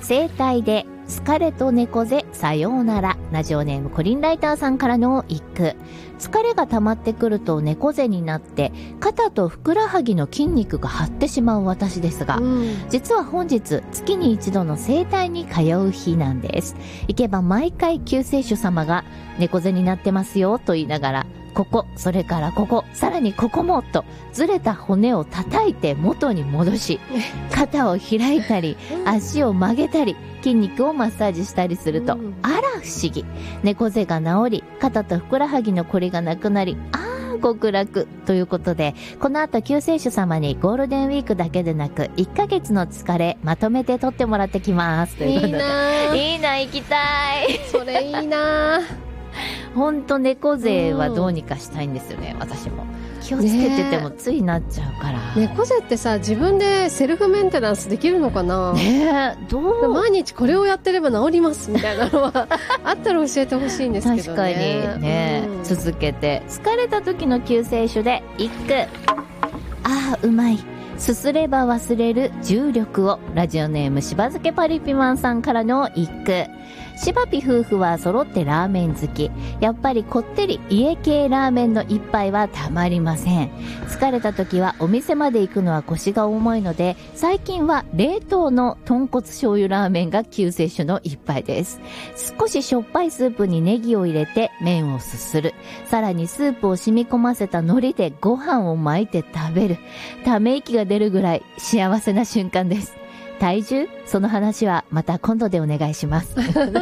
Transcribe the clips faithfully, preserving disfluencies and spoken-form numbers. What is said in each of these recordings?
生態で疲れと猫背さようなら。ラジオネームコリンライターさんからの一句。疲れが溜まってくると猫背になって肩とふくらはぎの筋肉が張ってしまう私ですが、うん、実は本日月に一度の整体に通う日なんです。行けば毎回救世主様が猫背になってますよと言いながら、ここ、それからここ、さらにここもとずれた骨を叩いて元に戻し、肩を開いたり足を曲げたり筋肉をマッサージしたりすると、うん、あら不思議、猫背が治り肩とふくらはぎのこりがなくなり、あー極楽ということで、この後救世主様にゴールデンウィークだけでなくいっかげつの疲れまとめて取ってもらってきますということで、いいないいな、行きたいそれいいなほんと猫背はどうにかしたいんですよね、うん、私も気をつけててもついなっちゃうから、 ね、猫背ってさ自分でセルフメンテナンスできるのかな、 ね、どう毎日これをやってれば治りますみたいなのはあったら教えてほしいんですけどね。 確かにね、うん、続けて疲れた時の救世主で一句。ああうまい、すすれば忘れる重力を。ラジオネームしば漬けパリピマンさんからの一句。しばぴ夫婦は揃ってラーメン好き。やっぱりこってり家系ラーメンの一杯はたまりません。疲れた時はお店まで行くのは腰が重いので、最近は冷凍の豚骨醤油ラーメンが救世主の一杯です。少ししょっぱいスープにネギを入れて麺をすする。さらにスープを染み込ませた海苔でご飯を巻いて食べる。ため息が出るぐらい幸せな瞬間です。体重？その話はまた今度でお願いします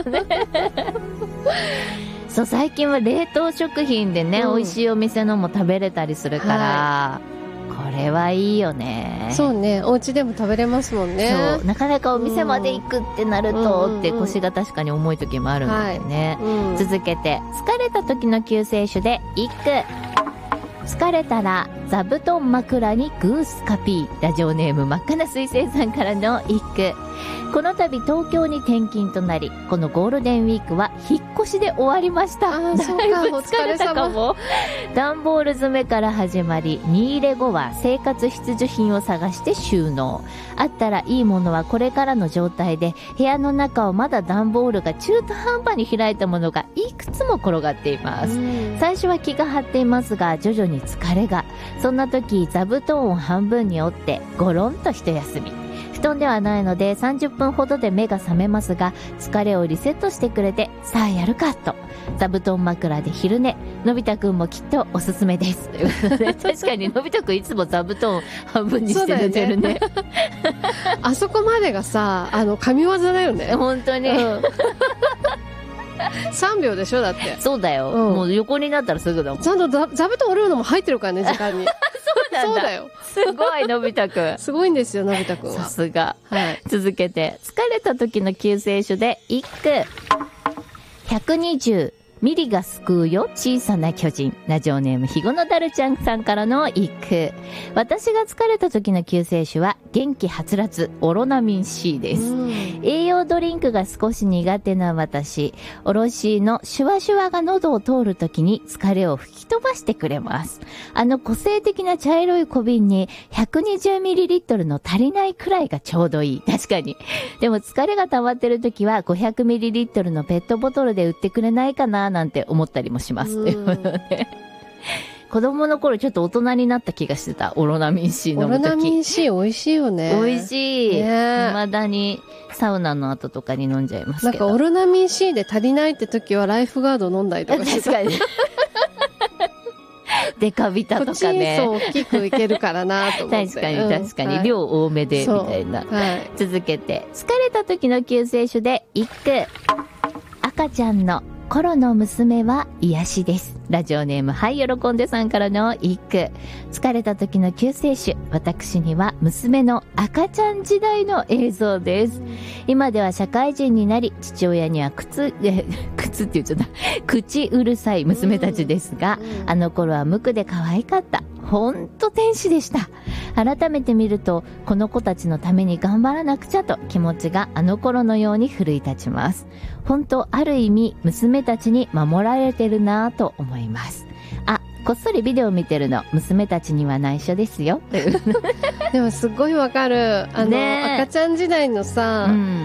そう、最近は冷凍食品でね、うん、美味しいお店のも食べれたりするから、はい、これはいいよね。 そうね、お家でも食べれますもんね。 そう、なかなかお店まで行くってなると、うん、って腰が確かに重い時もあるんだよね、はい、うん、続けて疲れた時の救世主で一句。疲れたら座布団枕にグースカピー。ラジオネーム真っ赤な水星さんからの一句。この度東京に転勤となり、このゴールデンウィークは引っ越しで終わりました。 あー、そうか、 だいぶ疲れたかも。段ボール詰めから始まり、荷入れ後は生活必需品を探して収納。あったらいいものはこれからの状態で、部屋の中をまだ段ボールが中途半端に開いたものがいくつも転がっています。最初は気が張っていますが、徐々に疲れが。そんな時、座布団を半分に折ってゴロンと一休み。布団ではないのでさんじゅっぷんほどで目が覚めますが、疲れをリセットしてくれて、さあやるかと座布団枕で昼寝。のび太くんもきっとおすすめですということで確かにのび太くんいつも座布団半分にして寝てる ね, ねあそこまでがさ、あの神業だよね本当に、うんさんびょうでしょだって。 そうだよ、うん、もう横になったらすぐだもん。 ちゃんと座座布団折るのも入ってるからね、時間にそうなんだ。 そうだよ、 すごいのび太くんすごいんですよ、のび太くんは。 さすが、 はい、 続けて疲れた時の救世主で一句。ひゃくにじゅうミリが救うよ小さな巨人。ラジオネームひごのだるちゃんさんからの一句。私が疲れた時の救世主は元気はつらつオロナミン C です。栄養ドリンクが少し苦手な私、おろしのシュワシュワが喉を通る時に疲れを吹き飛ばしてくれます。あの個性的な茶色い小瓶に ひゃくにじゅうミリリットル の足りないくらいがちょうどいい。確かに。でも疲れが溜まってる時は ごひゃくミリリットル のペットボトルで売ってくれないかななんて思ったりもします。子供の頃ちょっと大人になった気がしてた。オロナミン C 飲む時。 オロナミン C 美味しいよね。 美味しい。ね、未だにサウナの後とかに飲んじゃいますけど。 なんかオロナミン C で足りないって時はライフガード飲んだりとかしてた。 確かに。デカビタとかね。 そう、大きくいけるからなと思って。 確かに確かに、うん、量多めで、みたいな、はい。続けて、疲れた時の救世主で一句。赤ちゃんの頃の娘は癒しです。ラジオネームはい喜んでさんからの一句。疲れた時の救世主、私には娘の赤ちゃん時代の映像です。今では社会人になり、父親には靴え靴って言っちゃった口うるさい娘たちですが、あの頃は無垢で可愛かった。ほんと天使でした。改めて見ると、この子たちのために頑張らなくちゃと気持ちがあの頃のように奮い立ちます。ほんとある意味娘たちに守られてるなぁと思います。あ、こっそりビデオ見てるの娘たちには内緒ですよ。 でもすごいわかる。あの、ね、赤ちゃん時代のさ、うん